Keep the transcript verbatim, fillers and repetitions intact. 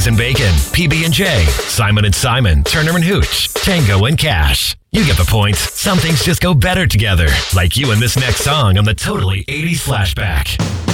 Eggs and Bacon, P B and J, Simon and Simon, Turner and Hooch, Tango and Cash. You get the point. Some things just go better together. Like you and this next song on the Totally eighties Flashback.